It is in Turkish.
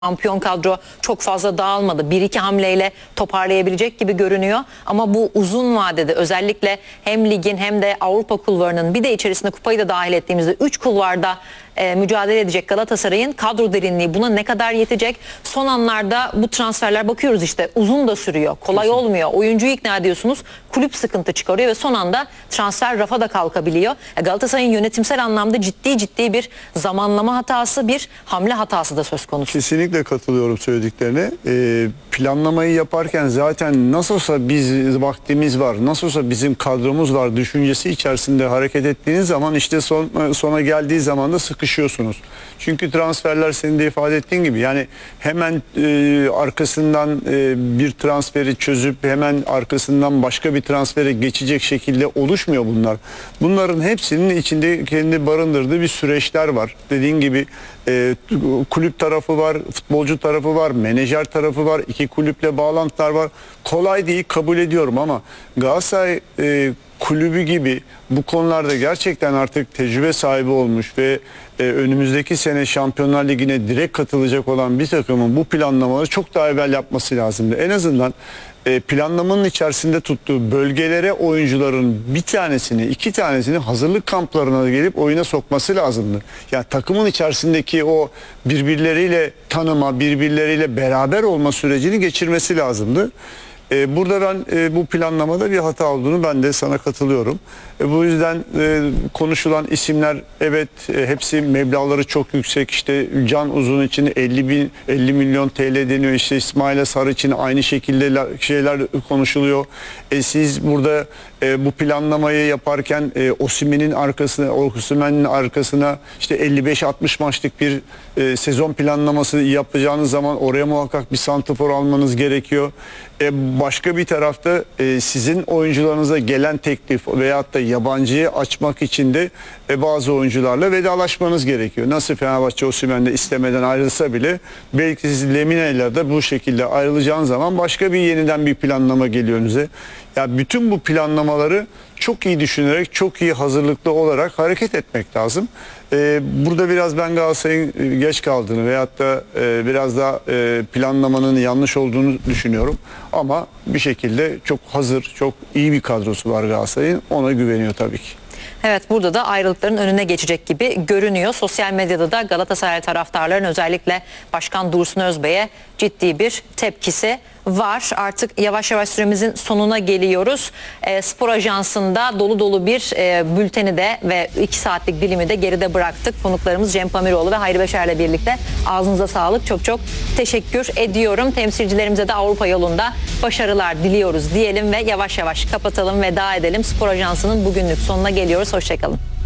Şampiyon kadro çok fazla dağılmadı. Bir iki hamleyle toparlayabilecek gibi görünüyor. Ama bu uzun vadede özellikle hem ligin hem de Avrupa kulvarının bir de içerisinde kupayı da dahil ettiğimizde 3 kulvarda mücadele edecek Galatasaray'ın kadro derinliği buna ne kadar yetecek? Son anlarda bu transferler bakıyoruz işte uzun da sürüyor. Kolay olmuyor. Oyuncuyu ikna ediyorsunuz. Kulüp sıkıntı çıkarıyor ve son anda transfer rafa da kalkabiliyor. Galatasaray'ın yönetimsel anlamda ciddi bir zamanlama hatası, bir hamle hatası da söz konusu. Kesinlikle katılıyorum söylediklerine. Planlamayı yaparken zaten nasıl olsa biz vaktimiz var, nasıl olsa bizim kadromuz var düşüncesi içerisinde hareket ettiğiniz zaman işte sona geldiği zaman da sıkışıyorsunuz. Çünkü transferler senin de ifade ettiğin gibi yani hemen arkasından bir transferi çözüp hemen arkasından başka bir transfere geçecek şekilde oluşmuyor bunlar. Bunların hepsinin içinde kendi barındırdığı bir süreçler var. Dediğin gibi kulüp tarafı var, futbolcu tarafı var, menajer tarafı var, iki kulüple bağlantılar var. Kolay değil, kabul ediyorum ama Galatasaray kulübü gibi bu konularda gerçekten artık tecrübe sahibi olmuş ve önümüzdeki sene Şampiyonlar Ligi'ne direkt katılacak olan bir takımın bu planlamaları çok daha evvel yapması lazımdı. En azından planlamanın içerisinde tuttuğu bölgelere oyuncuların bir tanesini, iki tanesini hazırlık kamplarına gelip oyuna sokması lazımdı. Yani takımın içerisindeki o birbirleriyle tanıma, birbirleriyle beraber olma sürecini geçirmesi lazımdı. Burada ben bu planlamada bir hata olduğunu ben de sana katılıyorum. Bu yüzden konuşulan isimler evet hepsi meblağları çok yüksek. İşte Can Uzun için 50 milyon TL deniyor. İşte İsmail Sarı için aynı şekilde şeyler konuşuluyor. Siz burada bu planlamayı yaparken Osimhen'in arkasına işte 55-60 maçlık bir sezon planlaması yapacağınız zaman oraya muhakkak bir santrafor almanız gerekiyor. Başka bir tarafta sizin oyuncularınıza gelen teklif veyahut da yabancıyı açmak için de bazı oyuncularla vedalaşmanız gerekiyor. Nasıl Fenerbahçe Osimhen'de istemeden ayrılsa bile belki siz Lemine'yle de bu şekilde ayrılacağınız zaman başka bir yeniden bir planlama geliyor önünüze. Ya bütün bu planlamaları çok iyi düşünerek, çok iyi hazırlıklı olarak hareket etmek lazım. Burada biraz ben Galatasaray'ın geç kaldığını veyahut da biraz daha planlamanın yanlış olduğunu düşünüyorum. Ama bir şekilde çok hazır, çok iyi bir kadrosu var Galatasaray'ın. Ona güveniyor tabii ki. Evet, burada da ayrılıkların önüne geçecek gibi görünüyor. Sosyal medyada da Galatasaray taraftarların özellikle Başkan Dursun Özbek'e ciddi bir tepkisi var. Artık yavaş yavaş süremizin sonuna geliyoruz. Spor Ajansı'nda dolu bir bülteni de ve 2 saatlik dilimi de geride bıraktık. Konuklarımız Cem Pamiroğlu ve Hayri Beşer'le birlikte ağzınıza sağlık. Çok teşekkür ediyorum. Temsilcilerimize de Avrupa yolunda başarılar diliyoruz diyelim ve yavaş yavaş kapatalım, veda edelim. Spor Ajansı'nın bugünlük sonuna geliyoruz. Hoşçakalın.